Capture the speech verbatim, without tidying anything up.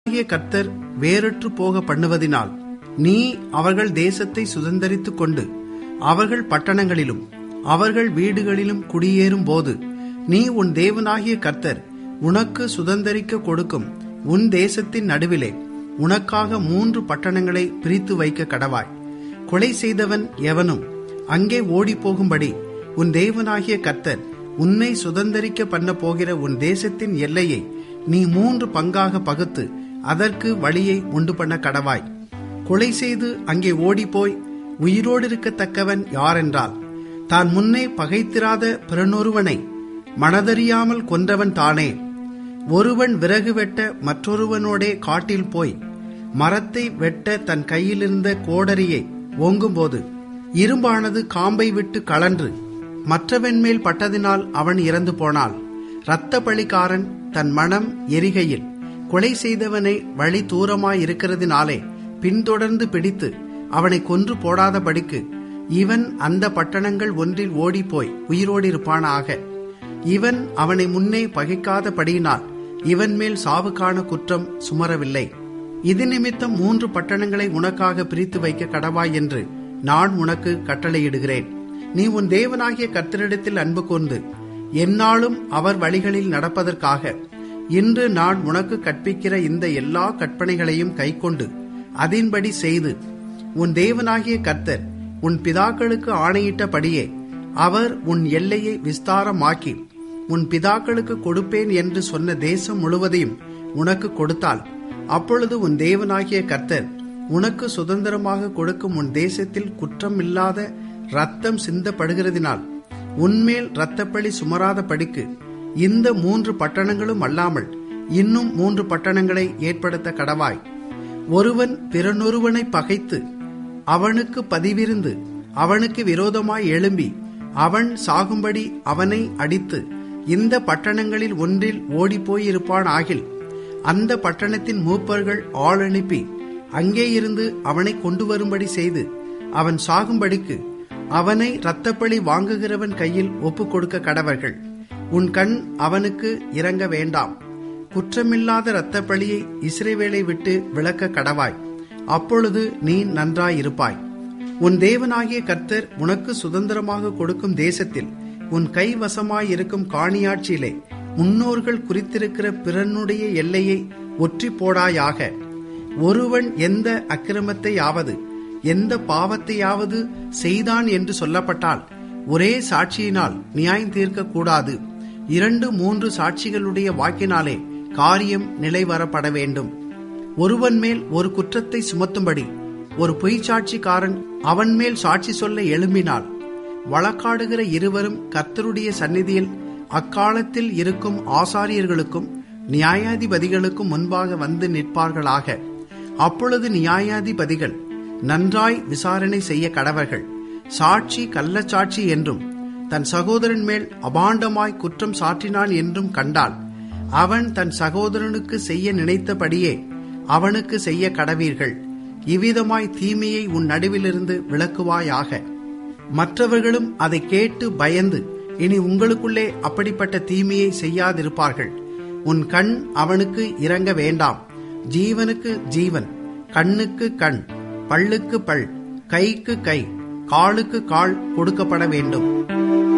கர்த்தர் வேறற்று போக பண்ணுவதினால் நீ அவர்கள் தேசத்தை சுதந்தரித்துக் கொண்டு அவர்கள் பட்டணங்களிலும் அவர்கள் வீடுகளிலும் குடியேறும் போது நீ உன் தேவனாகிய கர்த்தர் உனக்கு சுதந்தரிக்க கொடுக்கும் உன் தேசத்தின் நடுவிலே உனக்காக மூன்று பட்டணங்களை பிரித்து வைக்க கடவாய். கொலை செய்தவன் எவனும் அங்கே ஓடி போகும்படி உன் தேவனாகிய கர்த்தர் உன்னை சுதந்தரிக்க பண்ண போகிற உன் தேசத்தின் எல்லையை நீ மூன்று பங்காக பகுத்து அதற்கு வழியை உண்டு பண்ண கடவாய். கொலை செய்து அங்கே ஓடிப்போய் உயிரோடு இருக்கத்தக்கவன் யாரென்றால் தான் முன்னே பகைத்திராத பிறனொருவனை மனதறியாமல் கொன்றவன் தானே. ஒருவன் விறகு வெட்ட மற்றொருவனோடே காட்டில் போய் மரத்தை வெட்ட தன் கையிலிருந்த கோடரியை ஓங்கும்போது இரும்பானது காம்பை விட்டு கழன்று மற்றவன் மேல் பட்டதினால் அவன் இறந்து போனாள். இரத்த பழிக்காரன் தன் மனம் எரிகையில் கொலை செய்தவனை வழி தூரமாயிருக்கிறதினாலே பின்தொடர்ந்து பிடித்து அவனை கொன்று போடாதபடிக்கு இவன் அந்த பட்டணங்கள் ஒன்றில் ஓடிப்போய் உயிரோடிருப்பானாக. இவன் அவனை முன்னே பகைக்காதபடியினால் இவன் மேல் சாவுக்கான குற்றம் சுமரவில்லை. இது நிமித்தம் மூன்று பட்டணங்களை உனக்காக பிரித்து வைக்க கடவாய் என்று நான் உனக்கு கட்டளையிடுகிறேன். நீ உன் தேவனாகிய கர்த்தரிடத்தில் அன்பு கூர்ந்து எந்நாளும் அவர் வழிகளில் நடப்பதற்காக இன்று நான் உனக்கு கற்பிக்கிற இந்த எல்லா கற்பனைகளையும் கைக்கொண்டு அதின்படி செய்து உன் தேவனாகிய கர்த்தர் உன் பிதாக்களுக்கு ஆணையிட்டபடியே அவர் உன் எல்லையை விஸ்தாரமாக்கி உன் பிதாக்களுக்கு கொடுப்பேன் என்று சொன்ன தேசம் முழுவதையும் உனக்கு கொடுத்தால், அப்பொழுது உன் தேவனாகிய கர்த்தர் உனக்கு சுதந்திரமாக கொடுக்கும் உன் தேசத்தில் குற்றம் இல்லாத இரத்தம் சிந்தப்படுகிறதினால் உன்மேல் இரத்தப்பழி சுமராத படிக்கு இந்த மூன்று பட்டணங்களும் அல்லாமல் இன்னும் மூன்று பட்டணங்களை ஏற்படுத்த கடவாய். ஒருவன் பிறனொருவனை பகைத்து அவனுக்கு பதிவிருந்து அவனுக்கு விரோதமாய் எழும்பி அவன் சாகும்படி அவனை அடித்து இந்த பட்டணங்களில் ஒன்றில் ஓடிப்போயிருப்பான் ஆகில், அந்த பட்டணத்தின் மூப்பர்கள் ஆள் அனுப்பி அங்கே இருந்து அவனை கொண்டு வரும்படி செய்து அவன் சாகும்படிக்கு அவனை இரத்தப்பழி வாங்குகிறவன் கையில் ஒப்புக் கொடுக்க கடவர்கள். உன் கண் அவனுக்கு இறங்க வேண்டாம். குற்றமில்லாத இரத்தப்பழியை இஸ்ரவேலை விட்டு விலக்க கடவாய். அப்பொழுது நீ நன்றாயிருப்பாய். உன் தேவனாகிய கர்த்தர் உனக்கு சுதந்திரமாக கொடுக்கும் தேசத்தில் உன் கைவசமாயிருக்கும் காணியாட்சியிலே முன்னோர்கள் குறித்திருக்கிற பிறனுடைய எல்லையை ஒற்றி போடாயாக. ஒருவன் எந்த அக்கிரமத்தையாவது எந்த பாவத்தையாவது செய்தான் என்று சொல்லப்பட்டால் ஒரே சாட்சியினால் நியாயம் தீர்க்க கூடாது. இரண்டு மூன்று சாட்சிகளுடைய வாக்கினாலே காரியம் நிலைவரப்பட வேண்டும். ஒருவன் மேல் ஒரு குற்றத்தை சுமத்தும்படி ஒரு பொய் சாட்சிக்காரன் அவன் மேல் சாட்சி சொல்ல எழும்பினால், வழக்காடுகிற இருவரும் கர்த்தருடைய சந்நிதியில் அக்காலத்தில் இருக்கும் ஆசாரியர்களுக்கும் நியாயாதிபதிகளுக்கும் முன்பாக வந்து நிற்பார்களாக. அப்பொழுது நியாயாதிபதிகள் நன்றாய் விசாரணை செய்ய கடவர்கள். சாட்சி கள்ளச்சாட்சி என்றும் தன் சகோதரன் மேல் அபாண்டமாய் குற்றம் சாற்றினான் என்றும் கண்டால், அவன் தன் சகோதரனுக்கு செய்ய நினைத்தபடியே அவனுக்கு செய்ய கடவீர்கள். இவ்விதமாய் தீமையை உன் நடுவிலிருந்து விலக்குவாயாக. மற்றவர்களும் அதை கேட்டு பயந்து இனி உங்களுக்குள்ளே அப்படிப்பட்ட தீமையை செய்யாதிருப்பார்கள். உன் கண் அவனுக்கு இறங்க வேண்டாம். ஜீவனுக்கு ஜீவன், கண்ணுக்கு கண், பல்லுக்கு பல், கைக்கு கை, காலுக்கு கால் கொடுக்கப்பட வேண்டும்.